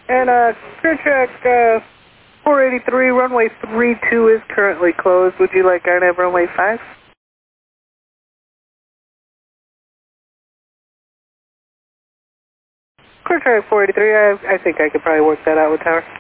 And clear check 483, runway 32 is currently closed. Would you like RNAV runway 5? Clear check 483, I think I could probably work that out with tower.